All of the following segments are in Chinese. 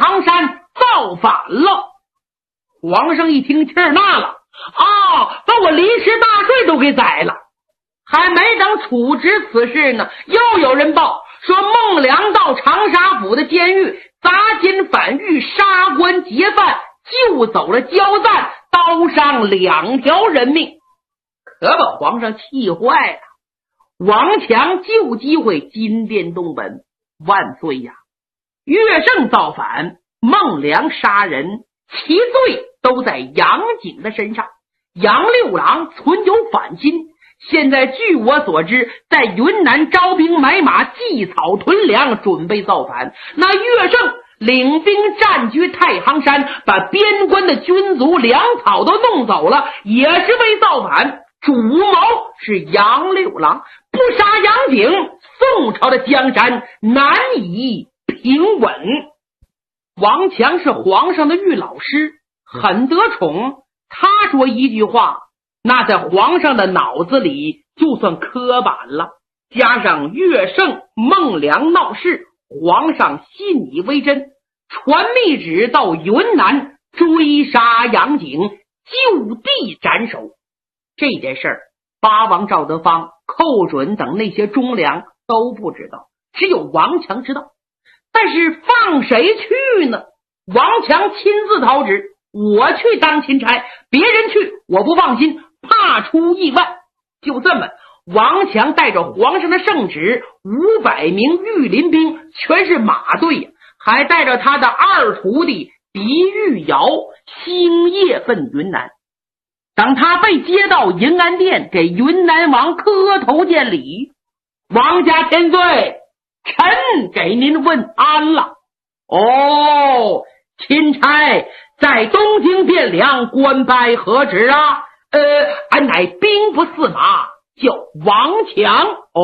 杭山造反了。皇上一听气儿大了，把我临时大帅都给宰了。还没等处置此事呢，又有人报说孟良到长沙府的监狱砸金反狱，杀官劫犯，救走了焦赞，刀伤2条人命，可把皇上气坏了。王强就机会金殿动本，万岁呀！岳胜造反，孟良杀人，其罪都在杨景的身上。杨六郎存有反心，现在据我所知，在云南招兵买马，祭草屯粮，准备造反。那岳胜领兵占据太行山，把边关的军卒粮草都弄走了，也是为造反。主谋是杨六郎，不杀杨景，宋朝的江山难以平稳。王强是皇上的御老师，很得宠，他说一句话，那在皇上的脑子里就算刻板了。加上岳胜、孟良闹事，皇上信以为真，传密旨到云南追杀杨景，就地斩首。这件事儿，八王赵德芳、寇准等那些忠良都不知道，只有王强知道。但是放谁去呢？王强亲自讨旨，我去当钦差，别人去我不放心，怕出意外。就这么，王强带着皇上的圣旨500名御林兵，全是马队，还带着他的二徒弟狄玉瑶，星夜奔云南。等他被接到银安殿，给云南王磕头见礼。王家千岁，臣给您问安了。钦差在东京汴梁官拜何职啊？俺乃兵部司马，叫王强。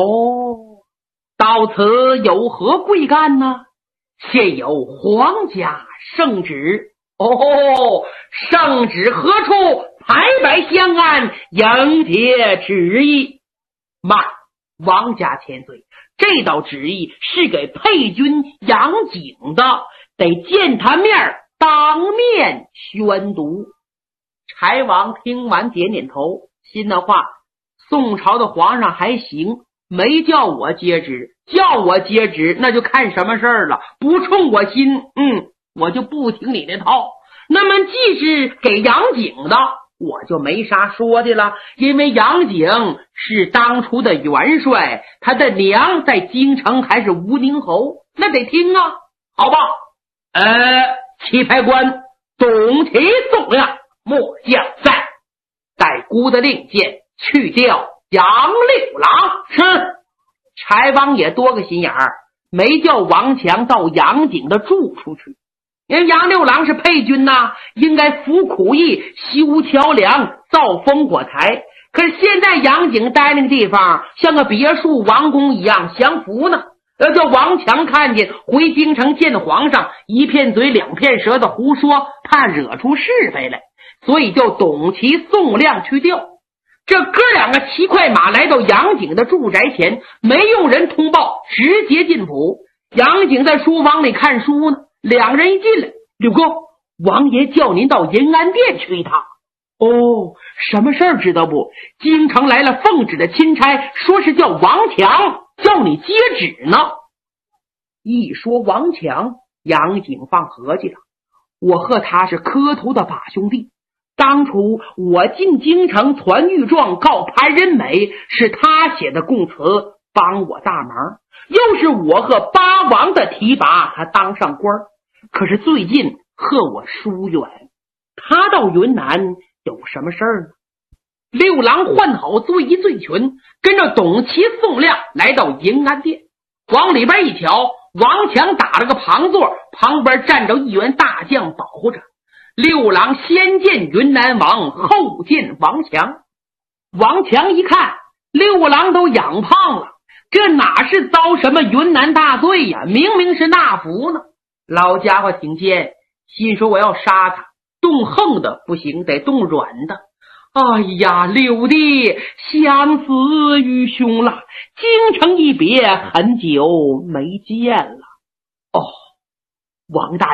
到此有何贵干呢？现有皇家圣旨。圣旨何处？排摆相安，迎接旨意。慢，王家千岁，这道旨意是给配军杨景的，得见他面，当面宣读。柴王听完点点头，心的话，宋朝的皇上还行，没叫我接旨，叫我接旨那就看什么事儿了，不冲我心，我就不听你那套。那么既是给杨景的，我就没啥说的了，因为杨景是当初的元帅，他的娘在京城还是吴宁侯，那得听啊。好吧，棋牌官董其宋亮，末将在孤的令箭去掉杨六郎。是。柴王也多个心眼儿，没叫王强到杨景的住处去。因为杨六郎是配军呐，应该服苦役，修桥梁，造烽火台。可是现在杨景待那个地方像个别墅王宫一样，降服呢。要叫王强看见，回京城见皇上，一片嘴两片舌的胡说，怕惹出是非来，所以叫董其宋亮去调。这哥两个骑快马来到杨景的住宅前，没用人通报，直接进府。杨景在书房里看书呢，两人一进来，柳哥，王爷叫您到银安殿去一趟。什么事儿知道不？京城来了奉旨的钦差，说是叫王强，叫你接旨呢。一说王强，杨景放合计了，我和他是磕头的把兄弟，当初我进京城传御状告潘仁美，是他写的供词，帮我大忙，又是我和八王的提拔，他当上官。可是最近和我疏远，他到云南有什么事儿呢？六郎换好醉衣醉裙，跟着董其宋亮来到银安殿，往里边一瞧，王强打了个旁座，旁边站着一员大将保护着。六郎先见云南王，后见王强。王强一看，六郎都养胖了，这哪是遭什么云南大罪呀？明明是纳福呢。老家伙挺贱，心说我要杀他，动横的不行，得动软的。哎呀，六弟相思于兄了，京城一别，很久没见了。王大